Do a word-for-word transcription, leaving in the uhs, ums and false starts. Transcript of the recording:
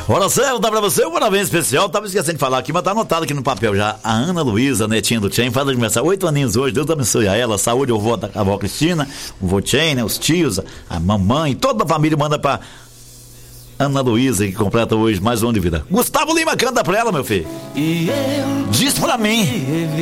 Hora certa pra você, um parabéns especial. Tava esquecendo de falar aqui, mas tá anotado aqui no papel já. A Ana Luísa, netinha do Tchen, faz aniversário, oito aninhos hoje. Deus abençoe a ela, saúde, o vô da a avó Cristina, o vô Tchen, né, os tios, a mamãe, toda a família manda pra Ana Luísa, que completa hoje mais um ano de vida. Gustavo Lima, canta pra ela, meu filho. Diz pra mim.